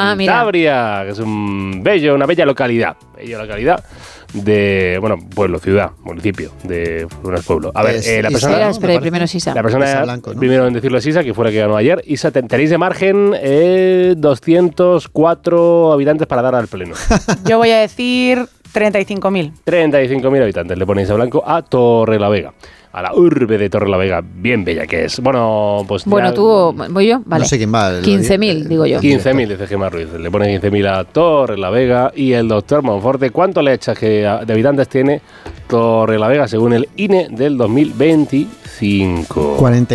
Cantabria, que es una bella localidad. De, pueblo, ciudad, municipio, no es pueblo. A ver, la persona... Espera, primero es Isa. La persona, Blanco, ¿no? Primero en decirlo es Isa, que fue la que ganó ayer. Isa, tenéis de margen 204 habitantes para dar al pleno. Yo voy a decir 35.000. 35.000 habitantes. Le ponéis a Blanco a Torrelavega. A la urbe de Torrelavega, bien bella que es. Bueno, pues... Bueno, ¿voy yo? Vale. No sé quién va. 15.000, digo yo. 15.000, dice Gemma Ruiz. Le pone 15.000 a Torrelavega. Y el doctor Monforte, ¿cuánto le echas de habitantes tiene Torrelavega según el INE del 2025?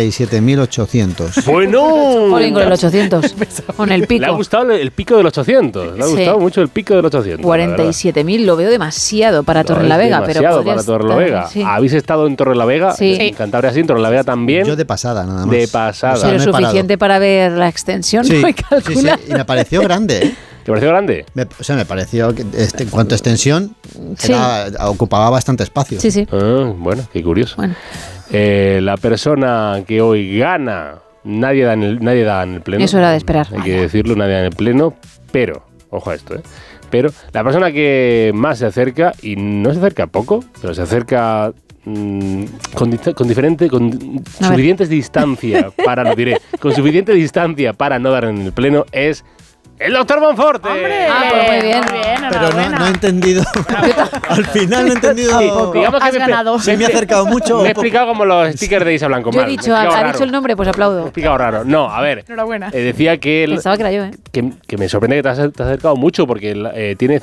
47.800. ¡Bueno! Con el 800. Con el pico. Le ha gustado el pico del 800. Le ha gustado mucho el pico del 800. 47.000, lo veo demasiado para Torrelavega. Demasiado para Torrelavega. Sí. ¿Habéis estado en Torrelavega? Sí. En Cantabria sí, en Torrelavega también. Yo de pasada, nada más. De pasada. O sea, Pero suficiente para ver la extensión, sí, no hay calcular. Sí, y me pareció grande, ¿eh? ¿Te pareció grande? Me pareció que en cuanto a extensión, ocupaba bastante espacio. Sí, sí. Bueno, qué curioso. Bueno. La persona que hoy gana, nadie da en el pleno. Eso era de esperar. Hay que decirlo, nadie da en el pleno, pero, ojo a esto, pero la persona que más se acerca, y no se acerca poco, pero se acerca con suficientes distancia con suficiente distancia para no dar en el pleno, es el doctor Monforte. ¡Hombre! Pues muy bien. Pero no he entendido. Al final no he entendido. Sí, digamos que has ganado. Si me he acercado mucho. Me he explicado como los stickers de Isa Blanco. Yo he dicho, ha dicho el nombre, pues aplaudo. Me he explicado raro. No, a ver. Enhorabuena. Decía que Pensaba que era yo, que me sorprende que te has acercado mucho porque tiene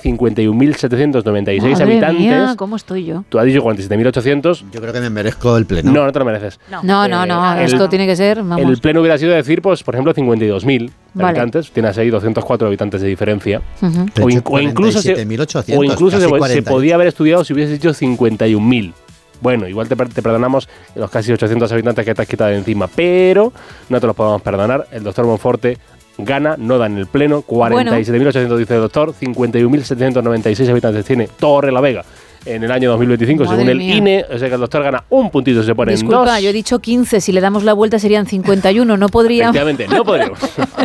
51.796 habitantes. Mía, ¿cómo estoy yo? Tú has dicho 47.800. Yo creo que me merezco el pleno. No te lo mereces. No, esto tiene que ser, vamos. El pleno hubiera sido decir, pues, por ejemplo, 52.000 habitantes. Tienes ahí 204 habitantes de diferencia. O incluso se podía haber estudiado si hubieses dicho 51.000. Bueno, igual te perdonamos los casi 800 habitantes que te has quitado de encima, pero no te los podemos perdonar. El doctor Monforte gana, no da en el pleno. 47.800 dice el doctor, 51.796 habitantes tiene Torrelavega en el año 2025, Madre según el mía. INE. O sea que el doctor gana un puntito, se pone en 2. Disculpa, yo he dicho 15, si le damos la vuelta serían 51, no podríamos. Efectivamente, no podríamos.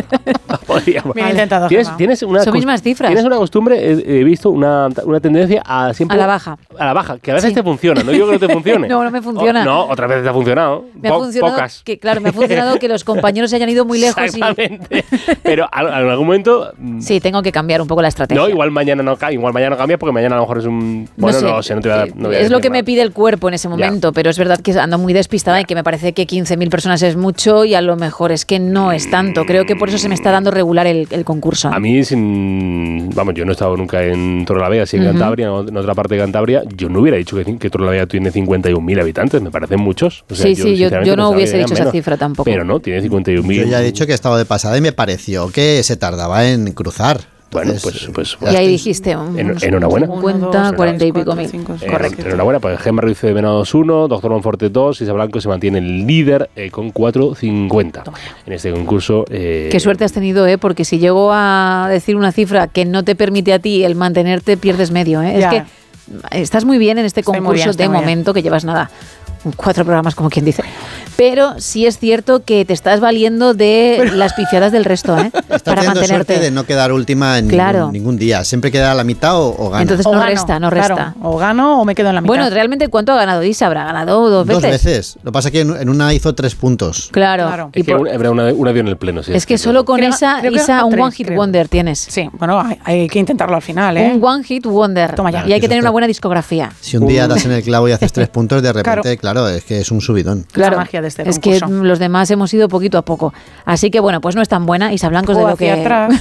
Bien intentado, ¿Tienes una Son mismas cifras. Tienes una costumbre, he visto una tendencia a siempre... A la baja. A la baja, que a veces te funciona, no digo que no te funcione. No me funciona. No, otras veces te ha funcionado. Me ha funcionado pocas. me ha funcionado que los compañeros se hayan ido muy lejos. Exactamente. Pero en algún momento... Sí, tengo que cambiar un poco la estrategia. No, igual mañana no cambias porque mañana a lo mejor es un... Bueno, no sé, no te voy a dar... Es lo que me pide el cuerpo en ese momento, pero es verdad que ando muy despistada y que me parece que 15.000 personas es mucho y a lo mejor es que no es tanto. Creo que por eso se me está dando regular el concurso. A mí, yo no he estado nunca en Torrelavega, sí en Cantabria, en otra parte de Cantabria, yo no hubiera dicho que Torrelavega tiene 51.000 habitantes, me parecen muchos. O sea, yo no hubiese dicho esa cifra tampoco. Pero no, tiene 51.000. Yo ya he dicho que estaba de pasada y me pareció que se tardaba en cruzar. Bueno, Entonces, pues y ahí dijiste, enhorabuena. 50, 40 y pico mil. Correcto. Enhorabuena, pues Gemma Ruiz de menos 1, Doctor Monforte 2, Isa Blanco se mantiene el líder con 4,50 en este concurso. Qué suerte has tenido, porque si llego a decir una cifra que no te permite a ti el mantenerte, pierdes medio. Es que estás muy bien en este concurso de momento, que llevas 4 programas, como quien dice. Pero sí es cierto que te estás valiendo de las pifiadas del resto, para mantenerte. Suerte de no quedar última en ningún día. Siempre queda a la mitad o gana. Entonces no resta. Claro, o gano o me quedo en la mitad. Bueno, realmente, ¿cuánto ha ganado Isa? ¿Habrá ganado 2 veces? 2 veces. Lo que pasa es que en una hizo 3 puntos. Claro. Es que habrá una dio en el pleno. Sí, es que solo con esa, Isa, un one hit wonder tienes. Sí, bueno, hay que intentarlo al final, Un one hit wonder. Toma ya. Y hay que tener una buena discografía. Si un día das en el clavo y haces 3 puntos, de repente, claro, es que es un subidón. Claro, la magia de este es concurso. que los demás hemos ido poquito a poco. Así que bueno, pues no es tan buena. Isa Blanco es de lo que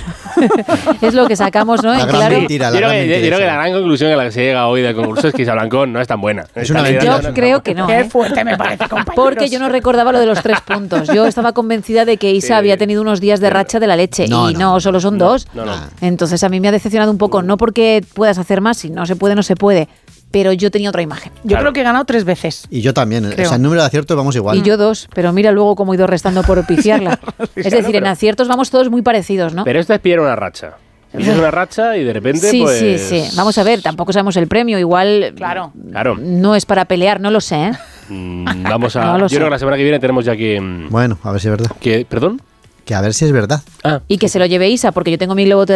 es lo que sacamos, ¿no? La gran claro. mentira. Yo creo que la gran conclusión a la que se llega hoy del concurso es que Isa Blanco no es tan buena. Es una mentira. Yo creo que no. Qué fuerte me parece, compañeros. Porque yo no recordaba lo de los 3 puntos. Yo estaba convencida de que Isa había tenido unos días de racha de la leche. No, solo son 2. No. Entonces a mí me ha decepcionado un poco. No porque puedas hacer más, si no se puede, no se puede. Pero yo tenía otra imagen. Yo creo que he ganado 3 veces. Y yo también. Creo. O sea, en número de aciertos vamos igual. Y yo 2, pero mira luego cómo he ido restando por pifiarla. Es decir, en aciertos vamos todos muy parecidos, ¿no? Pero esta es pillar una racha. Es una racha y de repente, sí, pues... Sí. Vamos a ver, tampoco sabemos el premio. Igual Claro. no es para pelear, no lo sé, Vamos a... No lo sé. Yo creo que la semana que viene tenemos ya que... Bueno, a ver si es verdad. ¿Perdón? Que a ver si es verdad. Y que se lo lleve Isa, porque yo tengo mi globo